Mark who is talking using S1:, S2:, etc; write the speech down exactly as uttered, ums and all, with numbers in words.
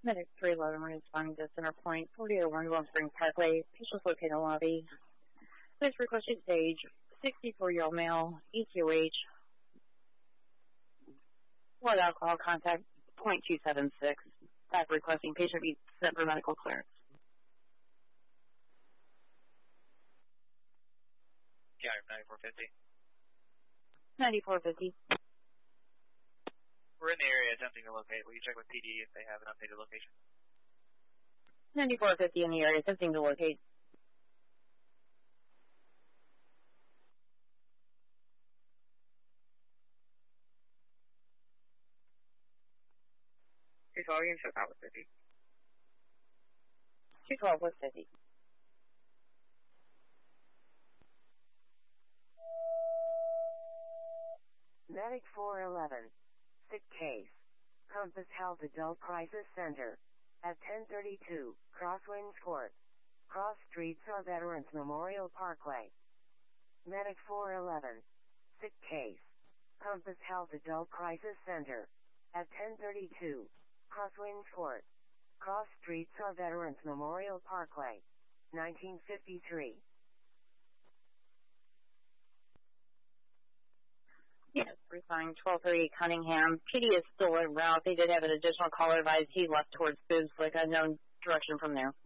S1: Medic three eleven responding to Center Point, forty oh one Warm Springs Parkway. Patients located in the lobby. Please requested stage, sixty-four-year-old male, E Q H, blood alcohol contact, point two seven six. Staff requesting patient be sent for medical clearance.
S2: Yeah, ninety-four fifty.
S1: ninety-four fifty.
S2: We're in the area attempting to locate. Will you check with P D if they have an updated location?
S1: ninety-four fifty in the area attempting to locate.
S2: two twelve, you can check out with fifty.
S1: two twelve with fifty.
S3: Medic four eleven. Sick case. Compass Health Adult Crisis Center. At ten thirty-two, Crosswinds Court. Cross Streets or Veterans Memorial Parkway. Medic four eleven. Sick case. Compass Health Adult Crisis Center. At ten thirty-two, Crosswinds Court. Cross Streets or Veterans Memorial Parkway. nineteen fifty-three.
S1: Yes, responding twelve thirty Cunningham. P D is still en route. They did have an additional caller advised he left towards Boobs, like unknown direction from there.